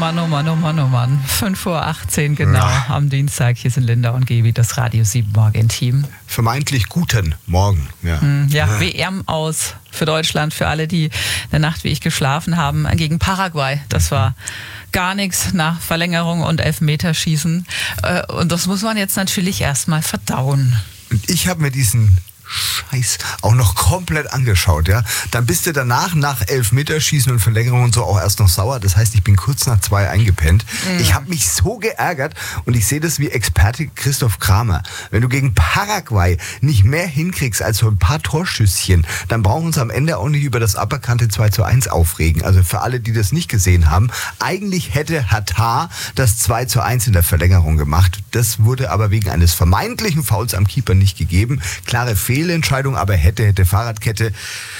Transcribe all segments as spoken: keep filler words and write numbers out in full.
Mann, oh Mann, oh Mann, oh Mann. fünf Uhr achtzehn genau ja. Am Dienstag. Hier sind Linda und Gaby, das Radio sieben Morgen-Team. Vermeintlich guten Morgen. Ja, ja, ja. W M aus für Deutschland, für alle, die in der Nacht wie ich geschlafen haben, gegen Paraguay. Das war gar nichts nach Verlängerung und Elfmeterschießen. Und das muss man jetzt natürlich erstmal verdauen. Und ich habe mir diesen Scheiß auch noch komplett angeschaut, ja. Dann bist du danach, nach Elfmeterschießen und Verlängerung und so, auch erst noch sauer. Das heißt, ich bin kurz nach zwei eingepennt. Mhm. Ich habe mich so geärgert und ich sehe das wie Experte Christoph Kramer. Wenn du gegen Paraguay nicht mehr hinkriegst als so ein paar Torschüsschen, dann brauchen wir uns am Ende auch nicht über das aberkannte zwei zu eins aufregen. Also für alle, die das nicht gesehen haben, eigentlich hätte Hatar das zwei zu eins in der Verlängerung gemacht. Das wurde aber wegen eines vermeintlichen Fouls am Keeper nicht gegeben. Klare Fehler. Fehlentscheidung, aber hätte, hätte Fahrradkette.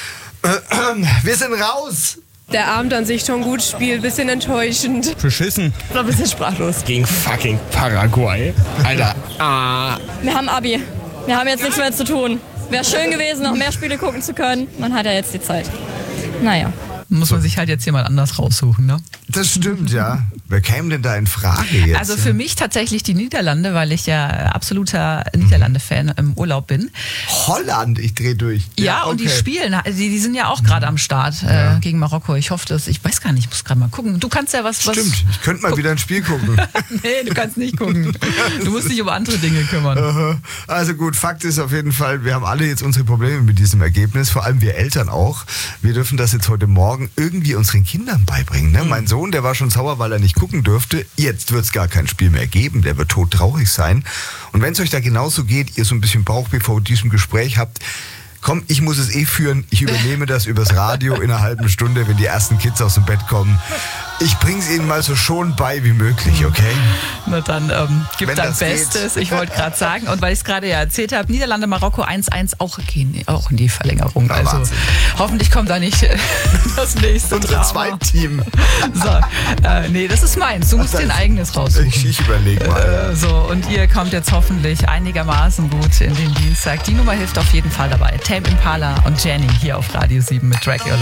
Wir sind raus! Der Abend an sich schon gut spielt, bisschen enttäuschend. Beschissen. Ich war ein bisschen sprachlos. Gegen fucking Paraguay. Alter. Ah. Wir haben Abi. Wir haben jetzt nichts mehr zu tun. Wäre schön gewesen, noch mehr Spiele gucken zu können. Man hat ja jetzt die Zeit. Naja. Muss man sich halt jetzt jemand anders raussuchen, ne? Das stimmt, ja. Wer käme denn da in Frage jetzt? Also für mich tatsächlich die Niederlande, weil ich ja absoluter Niederlande-Fan im Urlaub bin. Holland, ich drehe durch. Ja, ja okay. Und die spielen, die, die sind ja auch gerade am Start ja. äh, gegen Marokko. Ich hoffe, dass, ich weiß gar nicht, ich muss gerade mal gucken. Du kannst ja was... was Stimmt, ich könnte mal guck. wieder ein Spiel gucken. Nee, du kannst nicht gucken. Du musst dich um andere Dinge kümmern. Also gut, Fakt ist auf jeden Fall, wir haben alle jetzt unsere Probleme mit diesem Ergebnis, vor allem wir Eltern auch. Wir dürfen das jetzt heute Morgen irgendwie unseren Kindern beibringen. Ne? Mhm. Mein Sohn, der war schon sauer, weil er nicht gucken durfte. Jetzt wird es gar kein Spiel mehr geben. Der wird todtraurig sein. Und wenn es euch da genauso geht, ihr so ein bisschen Bauchweh vor diesem Gespräch habt, komm, ich muss es eh führen. Ich übernehme das übers Radio in einer halben Stunde, wenn die ersten Kids aus dem Bett kommen. Ich bring's ihnen mal so schon bei wie möglich, okay? Na dann, ähm, gib Wenn dein Bestes. Geht. Ich wollte gerade sagen, und weil ich es gerade ja erzählt habe, Niederlande, Marokko eins eins auch, auch in die Verlängerung. Na, also Wahnsinn. Hoffentlich kommt da nicht das nächste Unser Drama. Zweitteam. So, äh, nee, das ist meins. Du musst dir ein eigenes raussuchen. Ich, ich überlege mal. Äh, so, und ihr kommt jetzt hoffentlich einigermaßen gut in den Dienstag. Die Nummer hilft auf jeden Fall dabei. Tame Impala und Jenny hier auf Radio sieben mit Drag Your